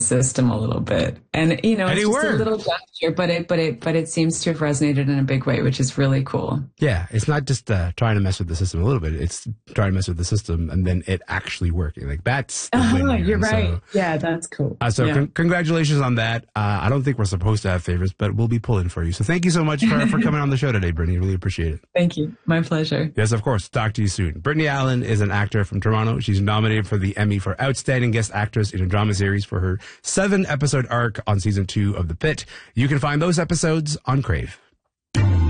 system a little bit. And, you know, And it's it just a worked. little gesture, but it seems to have resonated in a big way, which is really cool. Yeah, it's not just trying to mess with the system a little bit. It's trying to mess with the system and then it actually working. Like, that's the win here. You're right. So, Yeah, that's cool. Congratulations on that. I don't think we're supposed to have favorites, but we'll be pulling for you. So thank you so much for coming on the show today, Brittany. Really appreciate it. Thank you. My pleasure. Yes, of course. Talk to you soon. Brittany Allen is an actor from Toronto. She's nominated for the Emmy for Outstanding Guest Actress in a Drama Series for her 7-episode arc on season 2 of The Pit. You can find those episodes on Crave.